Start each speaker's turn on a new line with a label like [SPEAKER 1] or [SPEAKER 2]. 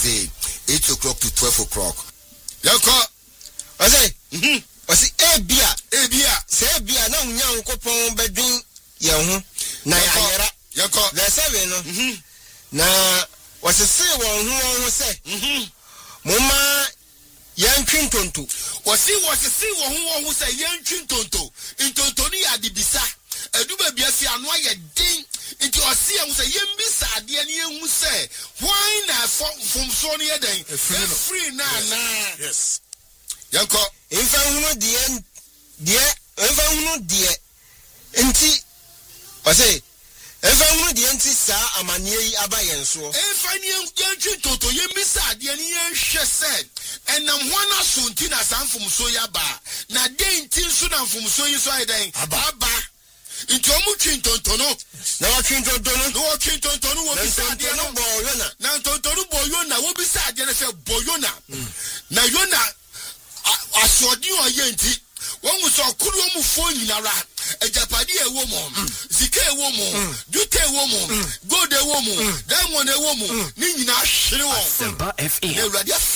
[SPEAKER 1] Wednesday 8 o'clock to 12 o'clock. Yako. I say, Ebia. Say Ebia, no, young coupon bedroom, young. Nayara. Yako. There's 7. Now, what's a say one who say, Mama, young Chintonto. Was a say one who say young Chintonto. In Tontonia di Bisa. A duba biasi anwaya ding. Into a sea and say, Yembisa, the young who say, why not from Sonia Day? Free now. Yes. Yanko, if I know the end, dear, if I know dear, empty, I say, if I know the empty, sir, I'm a near Abayan so. If I knew young Toto, Yembisa, the young she said, and I'm one of Suntina Sam from Soya Bar. Now, they ain't soon from Soya Side, Abba. Into a Muchinton Tono. Now, Chinton Tono, no Chinton Tono will be sad. Boyona. Now, Tono Boyona will be sad. Boyona. Now, you're not. I saw you a yenti. One was a Kurumu phone in a rat. A Japanese woman. Zike woman. Dute woman. Go the woman. Then one a woman. Nina Shiro.